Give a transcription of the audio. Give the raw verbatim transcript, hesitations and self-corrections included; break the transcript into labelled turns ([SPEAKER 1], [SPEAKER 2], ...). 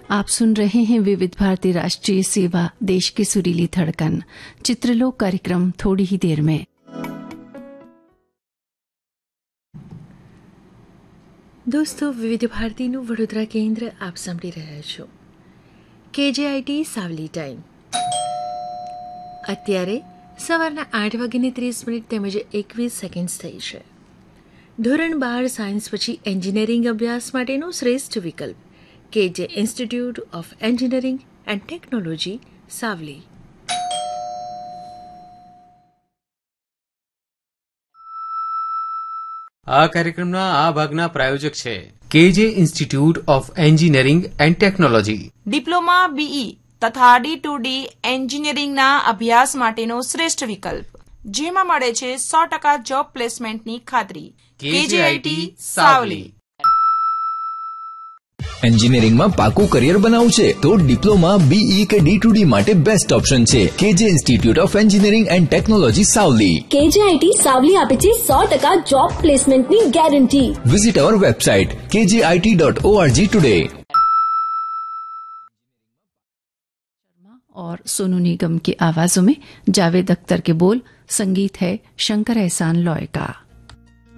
[SPEAKER 1] आप सुन रहे हैं विविध भारती राष्ट्रीय सेवा, देश की सुरीली धड़कन। चित्रलोक कार्यक्रम थोड़ी ही देर में।
[SPEAKER 2] દોસ્તો, વિવિધ ભારતીનું વડોદરા કેન્દ્ર આપ સાંભળી રહ્યા છો. કેજેઆઈટી સાવલી ટાઈમ. અત્યારે સવારના આઠ વાગીને ત્રીસ મિનિટ તેમજ એકવીસ સેકન્ડ થઈ છે. ધોરણ બાર સાયન્સ પછી એન્જિનિયરિંગ અભ્યાસ માટેનો શ્રેષ્ઠ વિકલ્પ કેજે institute of engineering and technology, Savli.
[SPEAKER 3] આ કાર્યક્રમના આ ભાગના પ્રાયોજક છે કેજે institute of engineering and technology.
[SPEAKER 4] Diploma, BE તથા ડી ટુ ડી એન્જિનિયરિંગના અભ્યાસ માટેનો શ્રેષ્ઠ વિકલ્પ, જેમાં મળે છે સો ટકા જોબ પ્લેસમેન્ટની ખાતરી. કેજેઆઈટી સાવલી.
[SPEAKER 5] એન્જિનિયરિંગમાં પાકું કરિયર બનાવવું છે તો ડિપ્લોમા, બીઈ કે ડી ટુ ડી માટે બેસ્ટ ઓપ્શન છે કેજે institute of engineering and technology, Savli.
[SPEAKER 6] કેજેઆઈટી Savli આપે છે સો ટકા જોબ પ્લેસમેન્ટની ગેરંટી.
[SPEAKER 5] વિઝિટ અવર વેબસાઇટ કેજેઆઈટી ડોટ ઓઆરજી ટુડે.
[SPEAKER 1] और सोनू निगम की आवाजों में जावेद अख्तर के बोल, संगीत है शंकर एहसान लॉय का.